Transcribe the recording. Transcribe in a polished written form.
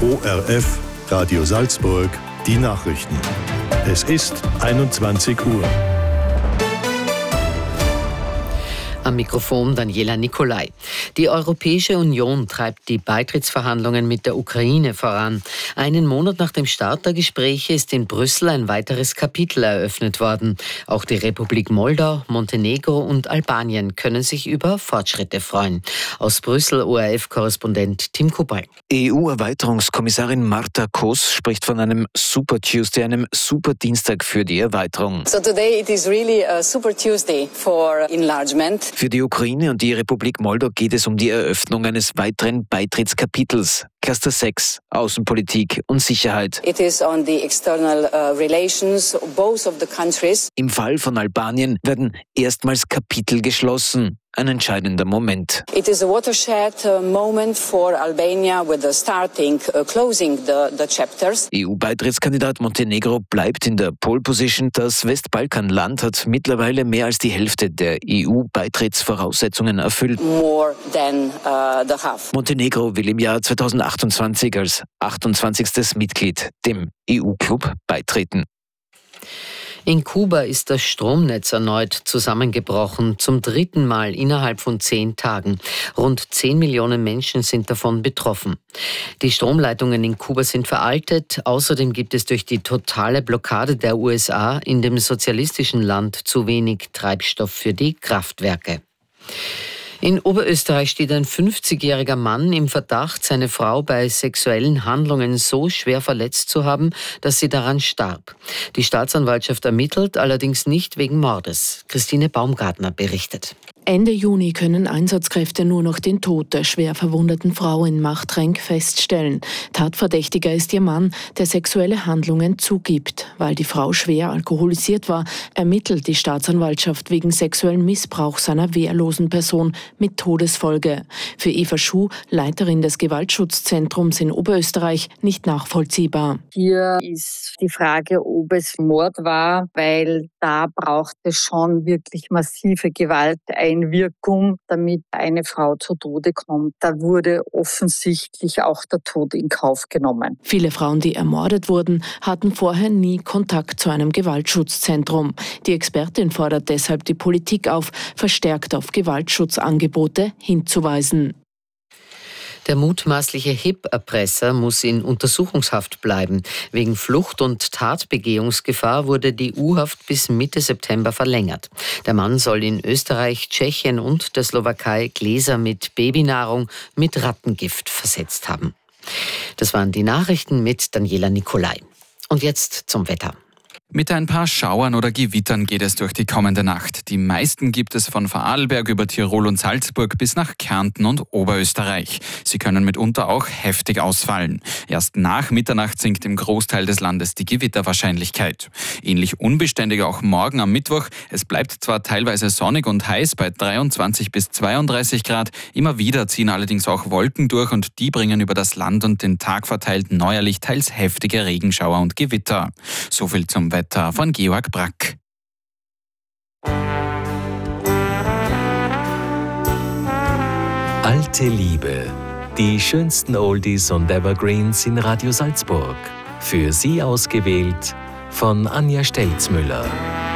ORF Radio Salzburg, die Nachrichten. Es ist 21 Uhr. Am Mikrofon Daniela Nicolai. Die Europäische Union treibt die Beitrittsverhandlungen mit der Ukraine voran. Einen Monat nach dem Start der Gespräche ist in Brüssel ein weiteres Kapitel eröffnet worden. Auch die Republik Moldau, Montenegro und Albanien können sich über Fortschritte freuen. Aus Brüssel ORF-Korrespondent Tim Kubal. EU-Erweiterungskommissarin Marta Kos spricht von einem Super Tuesday, einem Super Dienstag für die Erweiterung. So today it is really a Super Tuesday for enlargement. Für die Ukraine und die Republik Moldau geht es um die Eröffnung eines weiteren Beitrittskapitels. Cluster 6, Außenpolitik und Sicherheit. It is on the external relations both of the countries. Im Fall von Albanien werden erstmals Kapitel geschlossen. Ein entscheidender Moment. It is a watershed moment for Albania with the closing the chapters. EU-Beitrittskandidat Montenegro bleibt in der Pole Position. Das Westbalkanland hat mittlerweile mehr als die Hälfte der EU-Beitrittsvoraussetzungen erfüllt. More than the half. Montenegro will im Jahr 2028 als 28. Mitglied dem EU-Club beitreten. In Kuba ist das Stromnetz erneut zusammengebrochen, zum 3. Mal innerhalb von 10 Tagen. Rund 10 Millionen Menschen sind davon betroffen. Die Stromleitungen in Kuba sind veraltet. Außerdem gibt es durch die totale Blockade der USA in dem sozialistischen Land zu wenig Treibstoff für die Kraftwerke. In Oberösterreich steht ein 50-jähriger Mann im Verdacht, seine Frau bei sexuellen Handlungen so schwer verletzt zu haben, dass sie daran starb. Die Staatsanwaltschaft ermittelt, allerdings nicht wegen Mordes. Christine Baumgartner berichtet. Ende Juni können Einsatzkräfte nur noch den Tod der schwer verwundeten Frau in Machtrenk feststellen. Tatverdächtiger ist ihr Mann, der sexuelle Handlungen zugibt. Weil die Frau schwer alkoholisiert war, ermittelt die Staatsanwaltschaft wegen sexuellen Missbrauchs einer wehrlosen Person mit Todesfolge. Für Eva Schuh, Leiterin des Gewaltschutzzentrums in Oberösterreich, nicht nachvollziehbar. Hier ist die Frage, ob es Mord war, weil da braucht es schon wirklich massive Gewalteinwirkung, damit eine Frau zu Tode kommt. Da wurde offensichtlich auch der Tod in Kauf genommen. Viele Frauen, die ermordet wurden, hatten vorher nie Kontakt zu einem Gewaltschutzzentrum. Die Expertin fordert deshalb die Politik auf, verstärkt auf Gewaltschutzangebote hinzuweisen. Der mutmaßliche HIP-Erpresser muss in Untersuchungshaft bleiben. Wegen Flucht- und Tatbegehungsgefahr wurde die U-Haft bis Mitte September verlängert. Der Mann soll in Österreich, Tschechien und der Slowakei Gläser mit Babynahrung mit Rattengift versetzt haben. Das waren die Nachrichten mit Daniela Nicolai. Und jetzt zum Wetter. Mit ein paar Schauern oder Gewittern geht es durch die kommende Nacht. Die meisten gibt es von Vorarlberg über Tirol und Salzburg bis nach Kärnten und Oberösterreich. Sie können mitunter auch heftig ausfallen. Erst nach Mitternacht sinkt im Großteil des Landes die Gewitterwahrscheinlichkeit. Ähnlich unbeständig auch morgen am Mittwoch. Es bleibt zwar teilweise sonnig und heiß bei 23 bis 32 Grad. Immer wieder ziehen allerdings auch Wolken durch und die bringen über das Land und den Tag verteilt neuerlich teils heftige Regenschauer und Gewitter. Soviel zum Wetter von Georg Brack. Alte Liebe. Die schönsten Oldies und Evergreens in Radio Salzburg. Für Sie ausgewählt von Anja Stelzmüller.